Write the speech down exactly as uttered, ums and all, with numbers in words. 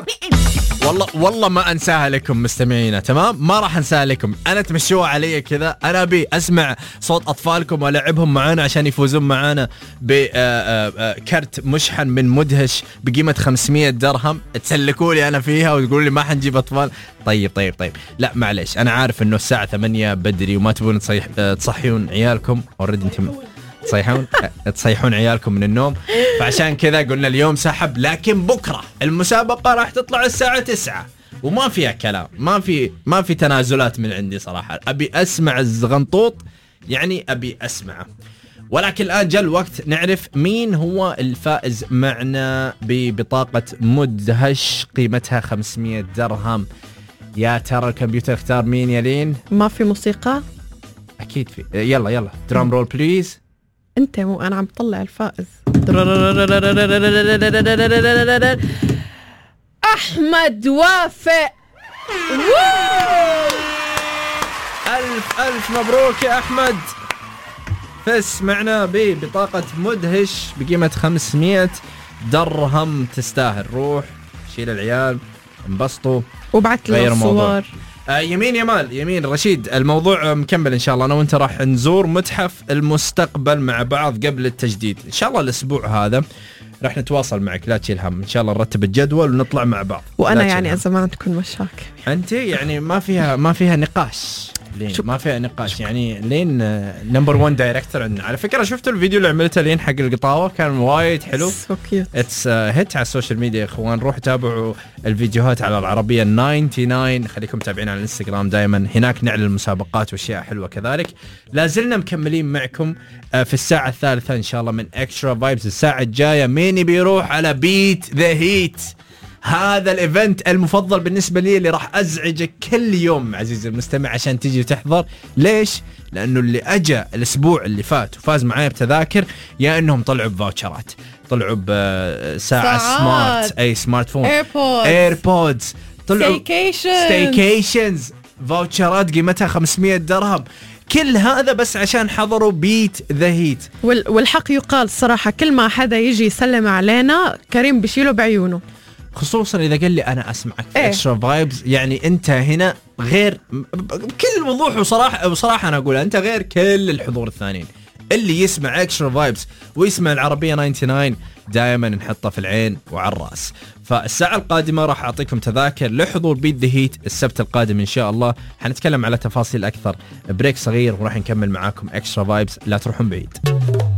والله والله ما انساها لكم مستمعينا، تمام؟ ما راح انساها لكم. انا تمشوها علي كذا، انا ابي اسمع صوت اطفالكم والعبهم معانا عشان يفوزون معانا بكرت مشحن من مدهش بقيمه خمسمية درهم. تسلكوا لي انا فيها وتقولوا لي ما حنجيب اطفال. طيب طيب طيب لا معليش، انا عارف انه الساعه ثمانية بدري وما تبون تصيح تصحيون عيالكم. اوريدي انتم تصيحون تصيحون عيالكم من النوم، فعشان كذا قلنا اليوم سحب. لكن بكره المسابقه راح تطلع الساعه تسعة وما فيها كلام، ما في ما في تنازلات من عندي صراحه. ابي اسمع الزغنطوط، يعني ابي اسمعه. ولكن الان جاء الوقت نعرف مين هو الفائز معنا ببطاقه مدهش قيمتها خمسمية درهم. يا ترى الكمبيوتر اختار مين يا لين؟ ما في موسيقى؟ اكيد في. يلا يلا درام رول بليز. انت مو انا عم طلع الفائز. احمد وافق. الف الف مبروك يا احمد، فز معنا ببطاقة مدهش بقيمة خمسمية درهم. تستاهل. روح شيل العيال انبسطوا وبعت له الصور. آه يمين يمال يمين رشيد، الموضوع مكمل ان شاء الله. انا وانت راح نزور متحف المستقبل مع بعض قبل التجديد ان شاء الله. الاسبوع هذا راح نتواصل معك، لا تشيل هم. ان شاء الله نرتب الجدول ونطلع مع بعض. وانا يعني زمان تكون مشاك انت يعني ما فيها ما فيها نقاش لين، ما فيها نقاش يعني. لين نمبر واحد دايركتور عندنا على فكره. شفتوا الفيديو اللي عملته لين حق القطاوه؟ كان وايد حلو. اتس هيت على السوشيال ميديا يا اخوان. روحوا تابعوا الفيديوهات على العربيه تسعة وتسعين. خليكم متابعين على الانستغرام دائما، هناك نعلن المسابقات واشياء حلوه كذلك. لازلنا مكملين معكم في الساعه الثالثه ان شاء الله من اكسترا فايبز. الساعه الجايه مين بيروح على بيت ذا هيت؟ هذا الايفنت المفضل بالنسبه لي اللي راح ازعجك كل يوم عزيزي المستمع عشان تيجي وتحضر. ليش؟ لانه اللي اجى الاسبوع اللي فات وفاز معايا بتذاكر، يا انهم طلعوا بفاوتشرات، طلعوا بساعه سمارت، اي سمارت فون، ايربودز ايربودز طلعوا ستيكيشنز ستيكيشنز فاوتشرات قيمتها خمسمية درهم. كل هذا بس عشان حضروا بيت ذا هيت. والحق يقال صراحه، كل ما حدا يجي يسلم علينا كريم بيشيله بعيونه، خصوصا اذا قال لي انا اسمعك في إيه؟ اكسترا فايبز. يعني انت هنا غير بكل وضوح وصراحه. وصراحه انا اقول انت غير كل الحضور الثانيين. اللي يسمع اكسترا فايبز ويسمع العربيه تسعة وتسعين دائما نحطه في العين وعلى الراس. فالساعه القادمه راح اعطيكم تذاكر لحضور بيت ذا هيت السبت القادم ان شاء الله. حنتكلم على تفاصيل اكثر. بريك صغير وراح نكمل معاكم اكسترا فايبز، لا تروحون بعيد.